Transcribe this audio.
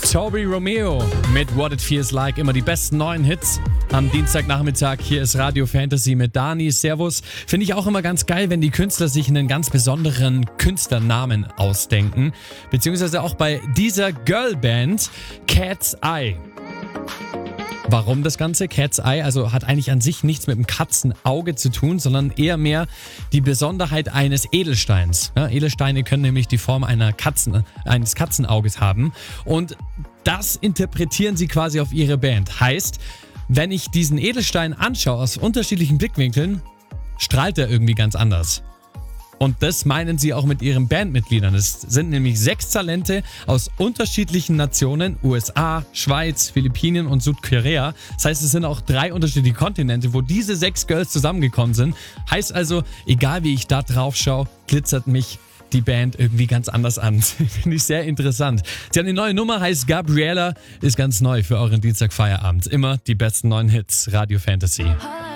Toby Romeo mit What It Feels Like. Immer die besten neuen Hits am Dienstagnachmittag. Hier ist Radio Fantasy mit Dani. Servus. Finde ich auch immer ganz geil, wenn die Künstler sich einen ganz besonderen Künstlernamen ausdenken. Beziehungsweise auch bei dieser Girlband Cat's Eye. Warum das Ganze? Cat's Eye, also hat eigentlich an sich nichts mit dem Katzenauge zu tun, sondern eher mehr die Besonderheit eines Edelsteins. Ja, Edelsteine können nämlich die Form eines Katzenauges haben und das interpretieren sie quasi auf ihre Band. Heißt, wenn ich diesen Edelstein anschaue aus unterschiedlichen Blickwinkeln, strahlt er irgendwie ganz anders. Und das meinen sie auch mit ihren Bandmitgliedern. Es sind nämlich 6 Talente aus unterschiedlichen Nationen, USA, Schweiz, Philippinen und Südkorea. Das heißt, es sind auch 3 unterschiedliche Kontinente, wo diese 6 Girls zusammengekommen sind. Heißt also, egal wie ich da drauf schaue, glitzert mich die Band irgendwie ganz anders an. Finde ich sehr interessant. Sie haben eine neue Nummer, heißt Gabriella, ist ganz neu für euren Dienstagfeierabend. Immer die besten neuen Hits, Radio Fantasy.